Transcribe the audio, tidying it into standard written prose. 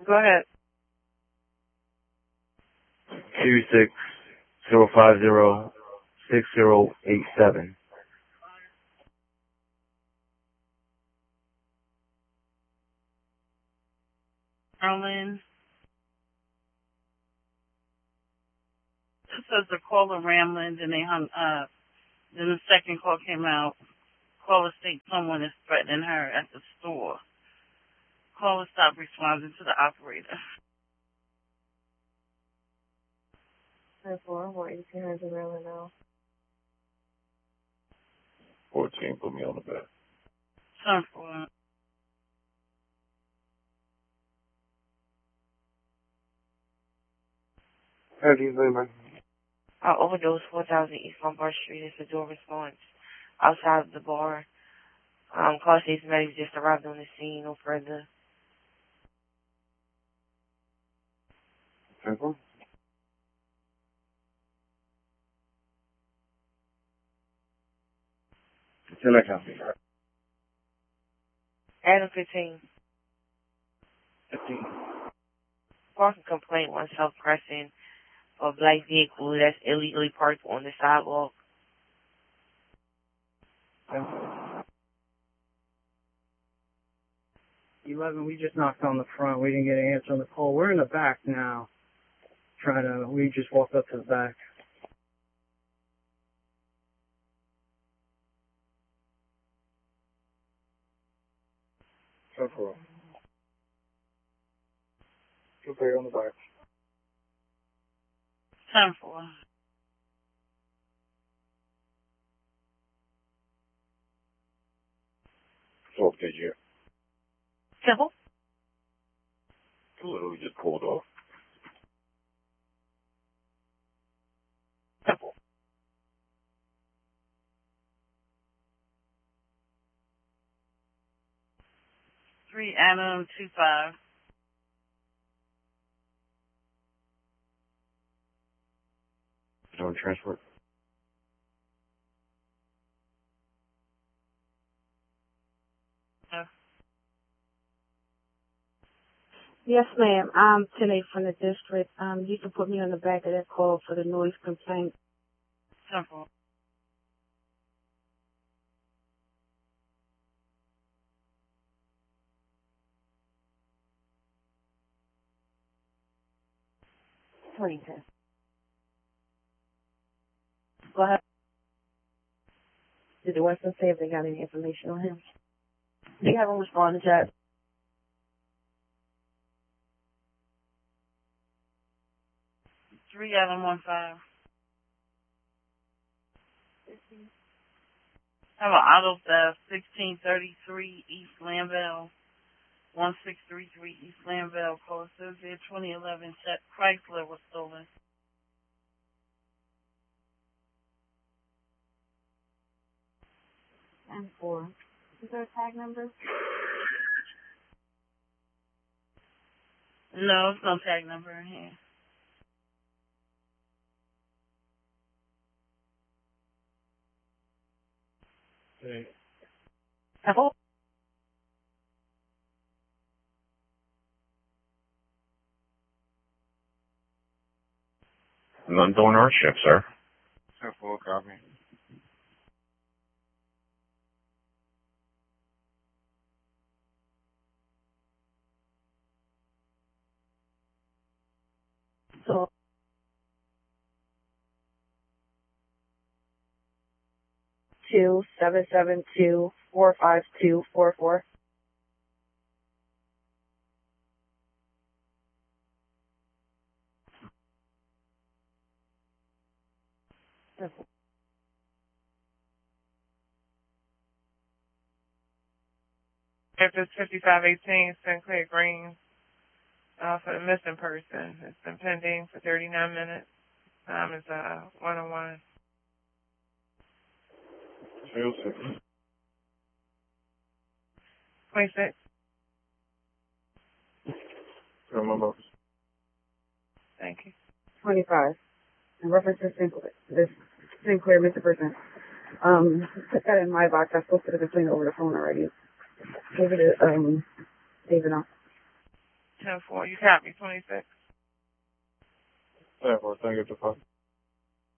Go ahead. 260506087. Erlin. It says the caller rambling, then they hung up. Then the second call came out. Caller states someone is threatening her at the store. Caller stopped responding to the operator. 1800 Maryland now. 14, put me on the back. 10-4. How do you say, man? Overdose 4000 East Lombard Street. It's a door response outside of the bar. Call station medics just arrived on the scene. No further. 10-4. Tell that company. Adam 15. 15. Parking complaint on South Crescent for a black vehicle that's illegally parked on the sidewalk. 11, we just knocked on the front. We didn't get an answer on the call. We're in the back now. We just walked up to the back. So cool. You'll pay on the back. 10-4. Talk to you. Simple. Literally just pulled off. Simple. Three Adam 25. On transport. Yes, ma'am. I'm Tene from the district. You can put me on the back of that call for the noise complaint. 10-4. Go ahead. Did the Western say if they got any information on him? They haven't responded yet. 3 Adam 15. Have an auto theft, 1633 East Lambell, 1633 East Lambell. Call says there 2011 Chrysler was stolen. And 4. Is there a tag number? No, it's no tag number in here. Okay. Simple. None doing our shift, sir. 10-4, copy. So 2-772-452-44. If it's 5518 Sinclair Green for the missing person. It's been pending for 39 minutes. Time is 1:01. 306. 26. Come on, boss. Thank you. 25. In reference to this Sinclair missing person. Put that in my box. I spoke to the complaint over the phone already. Give it to David now. 10-4. You copy 26. 10-4, thank you, 5.